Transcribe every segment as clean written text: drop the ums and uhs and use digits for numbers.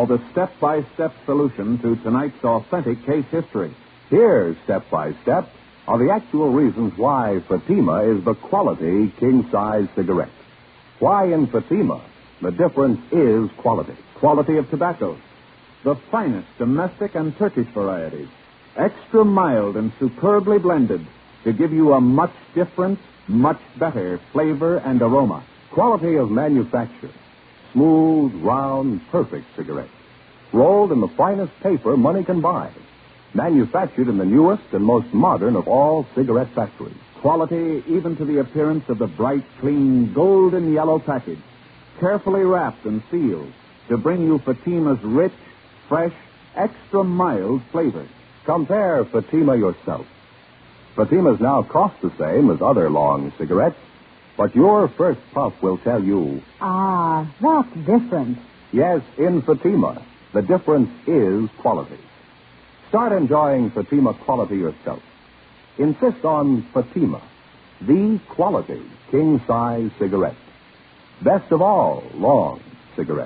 The step-by-step solution to tonight's authentic case history. Here's step-by-step are the actual reasons why Fatima is the quality king-size cigarette. Why in Fatima the difference is quality. Quality of tobaccos. The finest domestic and Turkish varieties. Extra mild and superbly blended to give you a much different, much better flavor and aroma. Quality of manufacture. Smooth, round, perfect cigarette. Rolled in the finest paper money can buy. Manufactured in the newest and most modern of all cigarette factories. Quality even to the appearance of the bright, clean, golden yellow package. Carefully wrapped and sealed to bring you Fatima's rich, fresh, extra mild flavor. Compare Fatima yourself. Fatimas now cost the same as other long cigarettes, but your first puff will tell you... Ah, that's different. Yes, in Fatima, the difference is quality. Start enjoying Fatima quality yourself. Insist on Fatima, the quality king-size cigarette. Best of all, long cigarettes.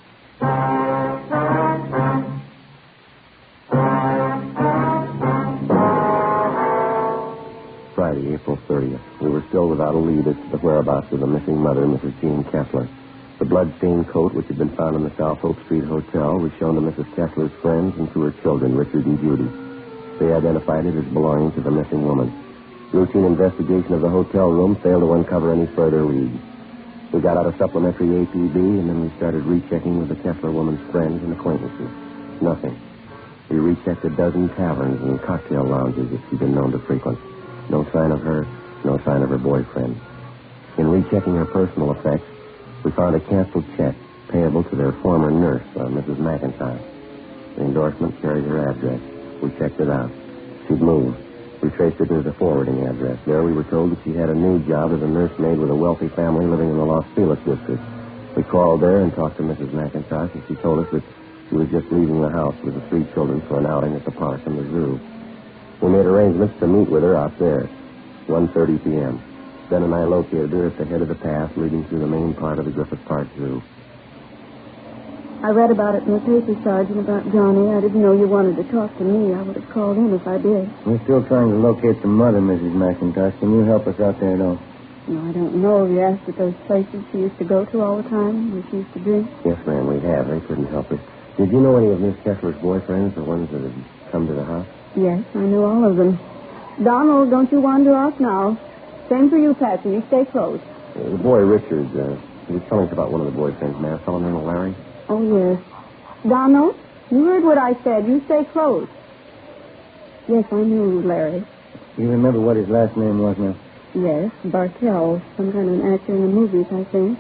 Friday, April 30th. We were still without a lead as to the whereabouts of the missing mother, Mrs. Jean Kessler. The blood-stained coat, which had been found in the South Oak Street Hotel, was shown to Mrs. Kessler's friends and to her children, Richard and Judy. They identified it as belonging to the missing woman. Routine investigation of the hotel room failed to uncover any further leads. We got out a supplementary APB, and then we started rechecking with the Kessler woman's friends and acquaintances. Nothing. We rechecked a dozen taverns and cocktail lounges that she'd been known to frequent. No sign of her, no sign of her boyfriend. In rechecking her personal effects, we found a canceled check payable to their former nurse, Mrs. McIntyre. The endorsement carried her address. We checked it out. She'd moved. We traced it to the forwarding address. There we were told that she had a new job as a nursemaid with a wealthy family living in the Los Feliz district. We called there and talked to Mrs. McIntyre, and she told us that she was just leaving the house with the 3 children for an outing at the park and the zoo. We made arrangements to meet with her out there, 1:30 p.m. Ben and I located her at the head of the path leading through the main part of the Griffith Park Zoo. I read about it in the paper, Sergeant, about Johnny. I didn't know you wanted to talk to me. I would have called in if I did. We're still trying to locate the mother, Mrs. McIntosh. Can you help us out there at all? No, I don't know. Have you asked at those places she used to go to all the time, where she used to drink? Yes, ma'am, we have. They couldn't help us. Did you know any of Miss Kessler's boyfriends, the ones that had come to the house? Yes, I knew all of them. Donald, don't you wander off now. Same for you, Patsy. You stay close. The boy, Richard, he was telling us about one of the boyfriends, ma'am, a fellow named Larry. Oh, yes. Donald, you heard what I said. You stay close. Yes, I knew Larry. You remember what his last name was now? Yes, Bartell. Some kind of an actor in the movies, I think.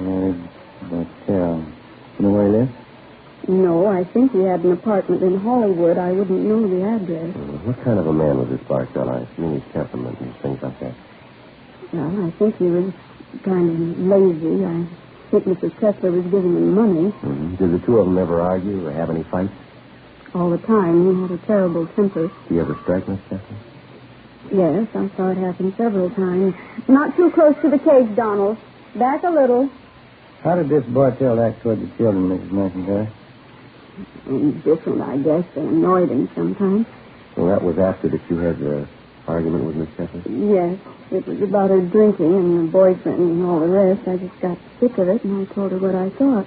Bartell. You know where he lives? No, I think he had an apartment in Hollywood. I wouldn't know the address. What kind of a man was this Bartell? I mean his temperament and things like that. Well, I think he was kind of lazy. I think Mrs. Kessler was giving him money. Mm-hmm. Did the two of them ever argue or have any fights? All the time. He had a terrible temper. Did he ever strike Miss Kessler? Yes, I saw it happen several times. Not too close to the cage, Donald. Back a little. How did this Bartell act toward the children, Mrs. McIntyre? Different, I guess. They annoyed him sometimes. Well, that was after that you had the argument with Miss Kessler? Yes. It was about her drinking and her boyfriend and all the rest. I just got sick of it, and I told her what I thought.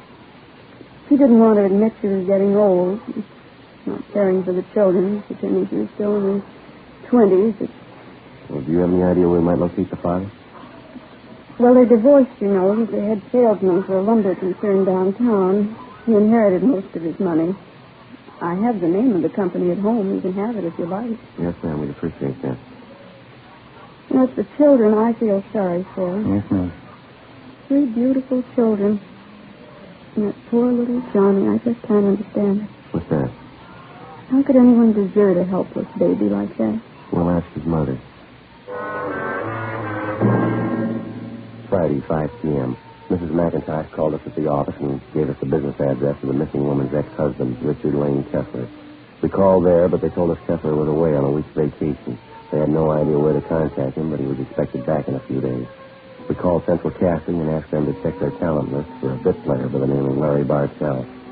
She didn't want to admit she was getting old, not caring for the children, pretending she was still in her 20s. Well, do you have any idea where we might locate the father? Well, they're divorced, you know. He's the head salesman for a lumber concern downtown. He inherited most of his money. I have the name of the company at home. You can have it if you like. Yes, ma'am. We'd appreciate that. You know, it's the children I feel sorry for. Yes, ma'am. 3 beautiful children. And that poor little Johnny, I just can't understand it. What's that? How could anyone desert a helpless baby like that? Well, ask his mother. Friday, 5 p.m. Mrs. McIntyre called us at the office and gave us the business address of the missing woman's ex-husband, Richard Lane Kessler. We called there, but they told us Kessler was away on a week's vacation. They had no idea where to contact him, but he was expected back in a few days. We called Central Casting and asked them to check their talent list for a bit player by the name of Larry Bartell.